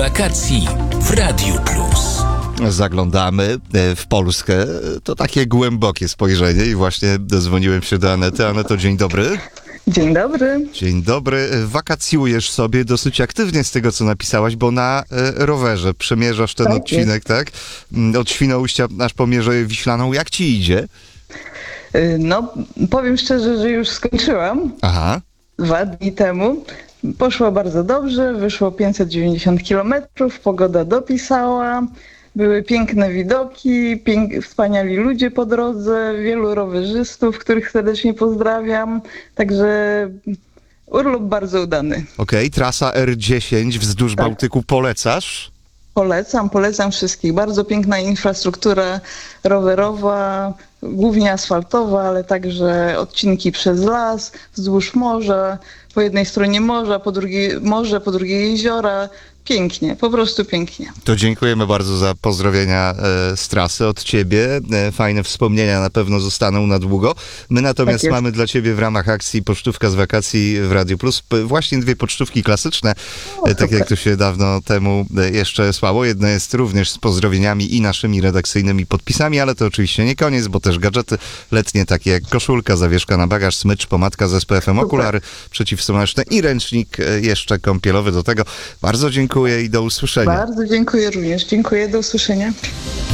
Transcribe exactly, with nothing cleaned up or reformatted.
wakacji w Radiu Plus. Zaglądamy w Polskę. To takie głębokie spojrzenie i właśnie dozwoniłem się do Anety. Aneto, dzień dobry. Dzień dobry. Dzień dobry. Wakacjujesz sobie dosyć aktywnie z tego, co napisałaś, bo na e, rowerze przemierzasz ten Tak odcinek, tak? Od Świnoujścia aż po Mierzę Wiślaną. Jak ci idzie? No, powiem szczerze, że już skończyłam Aha. dwa dni temu. Poszło bardzo dobrze, wyszło pięćset dziewięćdziesiąt kilometrów, pogoda dopisała, były piękne widoki, pięk- wspaniali ludzie po drodze, wielu rowerzystów, których serdecznie pozdrawiam, także urlop bardzo udany. Okej, trasa R dziesięć wzdłuż Tak. Bałtyku polecasz? Polecam, polecam wszystkich. Bardzo piękna infrastruktura rowerowa, głównie asfaltowa, ale także odcinki przez las, wzdłuż morza, po jednej stronie morza, po drugiej morze, po drugiej jeziora. Pięknie, po prostu pięknie. To dziękujemy bardzo za pozdrowienia e, z trasy od ciebie. E, fajne wspomnienia na pewno zostaną na długo. My natomiast Tak jest. mamy dla ciebie w ramach akcji Pocztówka z wakacji w Radiu Plus p- właśnie dwie pocztówki klasyczne, O, e, tak super. jak to się dawno temu e, jeszcze słało. Jedna jest również z pozdrowieniami i naszymi redakcyjnymi podpisami, ale to oczywiście nie koniec, bo też gadżety letnie takie jak koszulka, zawieszka na bagaż, smycz, pomadka z S P F em, okulary przeciwsłoneczne i ręcznik e, jeszcze kąpielowy do tego. Bardzo dziękuję i do usłyszenia. Bardzo dziękuję również. Dziękuję, do usłyszenia.